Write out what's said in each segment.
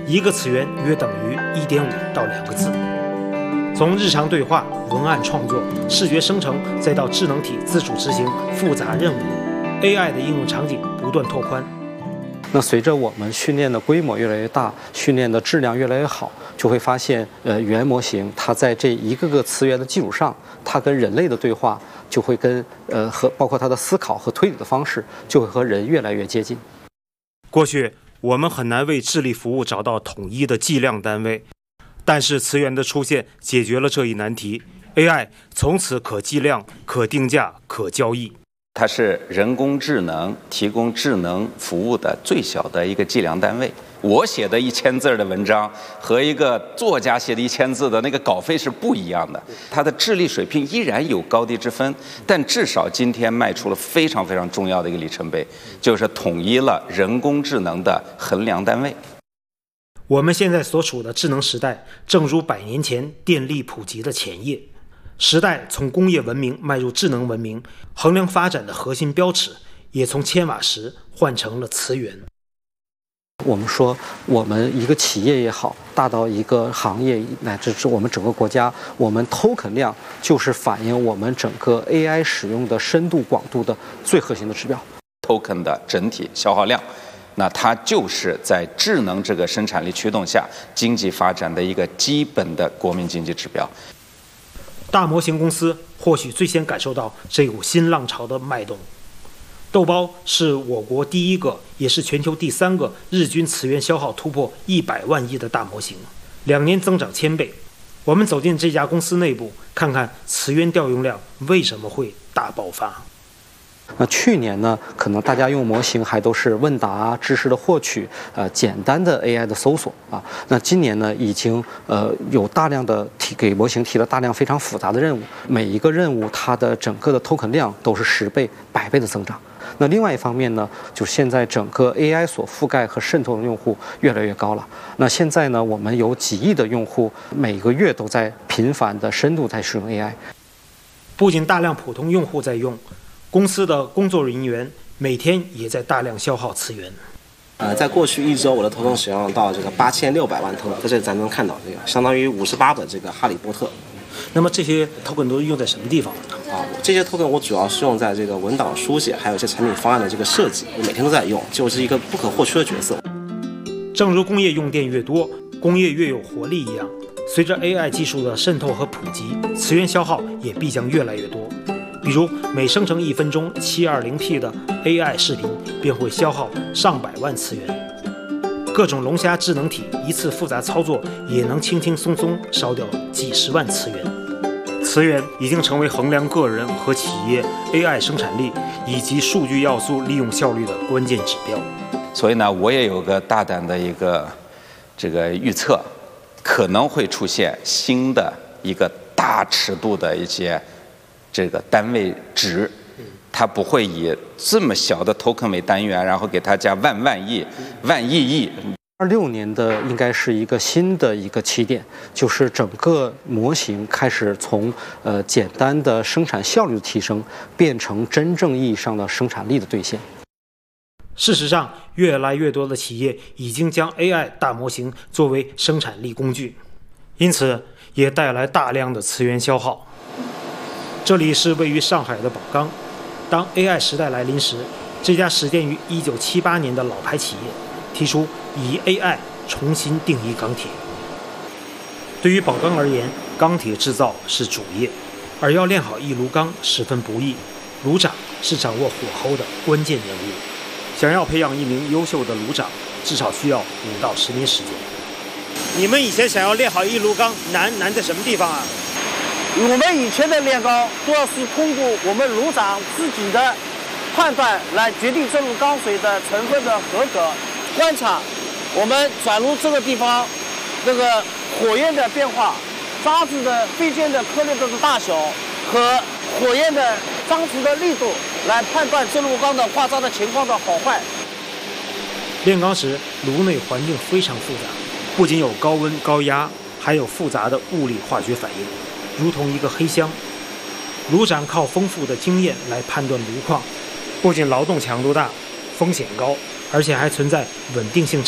一个词源约等于1.5到2个字。从日常对话、文案创作、视觉生成，再到智能体自主执行复杂任务 ，AI 的应用场景不断拓宽。 那随着我们训练的规模越来越大，训练的质量越来越好，就会发现，语言模型它在这一个个词源的基础上，它跟人类的对话就会跟和包括它的思考和推理的方式，就会和人越来越接近。 过去我们很难为智力服务找到统一的计量单位，但是词源的出现解决了这一难题。AI 从此可计量、可定价、可交易。 它是人工智能提供智能服务的最小的一个计量单位。我写的1000字的文章和一个作家写的1000字的那个稿费是不一样的，它的智力水平依然有高低之分，但至少今天迈出了非常非常重要的一个里程碑，就是统一了人工智能的衡量单位。 我们现在所处的智能时代，正如100年前电力普及的前夜。时代从工业文明迈入智能文明，衡量发展的核心标尺也从千瓦时换成了词源。 我们说，我们一个企业也好，大到一个行业，乃至是我们整个国家，我们 token 量就是反映我们整个 AI 使用的深度广度的最核心的指标。 token 的整体消耗量，那它就是在智能这个生产力驱动下，经济发展的一个基本的国民经济指标。 大模型公司或许最先感受到这股新浪潮的脉动。豆包是我国第一个，也是全球第3个日均词源消耗突破100万亿的大模型，2年增长1000倍。我们走进这家公司内部，看看词源调用量为什么会大爆发。 那去年呢，可能大家用模型还都是问答、知识的获取，简单的 AI 的搜索啊。那今年呢，已经有大量的给模型提了大量非常复杂的任务，每一个任务它的整个的 token 量都是10倍、100倍的增长。那另外一方面呢，就是现在整个 AI 所覆盖和渗透的用户越来越高了。那现在呢，我们有几亿的用户，每个月都在频繁的深度在使用 AI。 不仅大量普通用户在用，公司的工作人员每天也在大量消耗词源。 在过去1周，我的头痛使用到这个8600万头，在这咱能看到这个相当于58本这个《哈利波特》。 那么这些 token 都用在什么地方呢？ 这些 token 我主要是用在这个文档书写，还有一些产品方案的这个设计，我每天都在用，就是一个不可或缺的角色。 正如工业用电越多，工业越有活力一样，随着 AI 技术的渗透和普及，词源消耗也必将越来越多。比如每生成1分钟 720p 的 AI 视频，便会消耗上百万词源。各种龙虾智能体一次复杂操作也能轻轻松松烧掉几十万词源。词源已经成为衡量个人和企业 AI 生产力以及数据要素利用效率的关键指标。 所以呢，我也有个大胆的一个预测，可能会出现新的一个大尺度的一些这个单位值，它不会以这么小的 token 为单元，然后给它加万亿、万亿。 26年的应该是一个新的一个起点，就是整个模型开始从简单的生产效率的提升，变成真正意义上的生产力的兑现。 事实上，越来越多的企业已经将 AI 大模型作为生产力工具，因此也带来大量的词源消耗。这里是位于上海的宝钢，当 AI 时代来临时，这家始建于1978年的老牌企业提出以 AI 重新定义钢铁。对于宝钢而言，钢铁制造是主业，而要炼好一炉钢十分不易，炉长是掌握火候的关键人物。想要培养一名优秀的炉长，至少需要5到10年时间。你们以前想要炼好一炉钢，难在什么地方啊？ 我们以前的炼钢主要是通过我们炉长自己的判断来决定这炉钢水的成分的合格。观察我们转炉这个地方，那个火焰的变化、渣子的飞溅的颗粒的大小和火焰的张除的力度，来判断这炉钢的化渣的情况的好坏。 炼钢时，炉内环境非常复杂，不仅有高温高压，还有复杂的物理化学反应，如同一个黑箱。炉长靠丰富的经验来判断炉况，不仅劳动强度大、风险高，而且还存在稳定性差、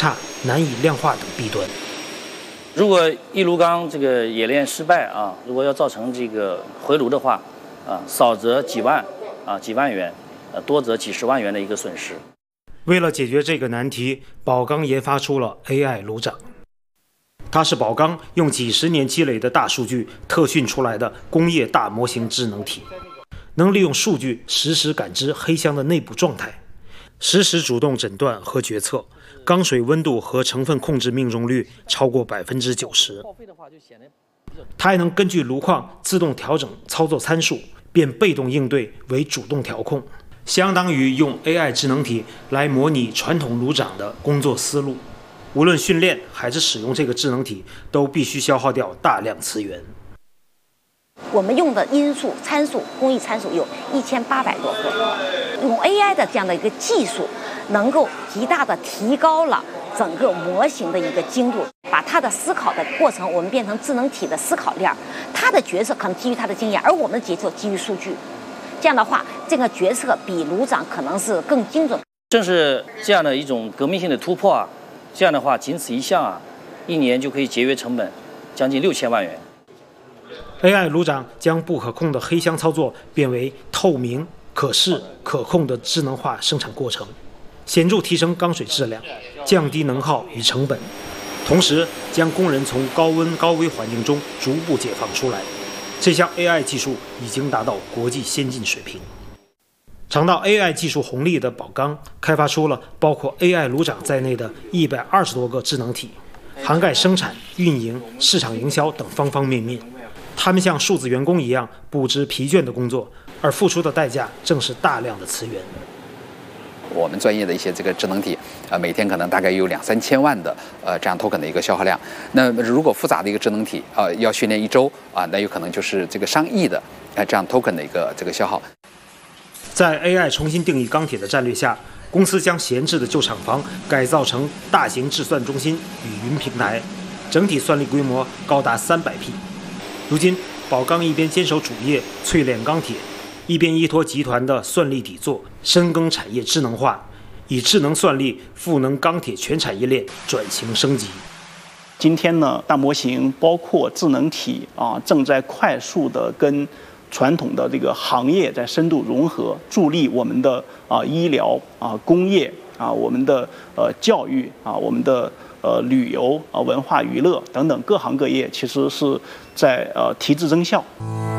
难以量化等弊端。 如果一炉钢这个冶炼失败啊，如果要造成这个回炉的话，少则几万几万元，多则几十万元的一个损失。 为了解决这个难题，宝钢研发出了 AI 炉长。它是宝钢用几十年积累的大数据特训出来的工业大模型智能体，能利用数据实时感知黑箱的内部状态，实时主动诊断和决策，钢水温度和成分控制命中率超过90%。它还能根据炉况自动调整操作参数，变被动应对为主动调控，相当于用 AI 智能体来模拟传统炉长的工作思路。无论训练还是使用这个智能体，都必须消耗掉大量资源。 我们用的因素参数，工艺参数有1800多个。用 AI 的这样的一个技术，能够极大的提高了整个模型的一个精度，把它的思考的过程，我们变成智能体的思考链。它的决策可能基于它的经验，而我们的决策基于数据。这样的话，这个决策比炉长可能是更精准。 正是这样的一种革命性的突破啊！这样的话，仅此一项啊，1年就可以节约成本将近6000万元。 AI 炉长将不可控的黑箱操作变为透明、可视、可控的智能化生产过程，显著提升钢水质量，降低能耗与成本，同时将工人从高温高危环境中逐步解放出来。这项 AI 技术已经达到国际先进水平。尝到 AI 技术红利的宝钢开发出了包括 AI 炉长在内的120多个智能体，涵盖生产、运营、市场营销等方方面面。他们像数字员工一样不知疲倦的工作，而付出的代价正是大量的资源。 我们专业的一些这个智能体，每天可能大概有2-3千万的这样 token 的一个消耗量。那如果复杂的一个智能体要训练1周那有可能就是这个上亿的这样 token 的一个这个消耗。 在 AI 重新定义钢铁的战略下，公司将闲置的旧厂房改造成大型制算中心与云平台，整体算力规模高达300P。如今，宝钢一边坚守主业淬炼钢铁，一边依托集团的算力底座，深耕产业智能化，以智能算力赋能钢铁全产业链转型升级。 今天呢，大模型包括智能体正在快速的跟传统的这个行业在深度融合，助力我们的医疗工业我们的教育我们的旅游文化娱乐等等各行各业，其实是在提质增效。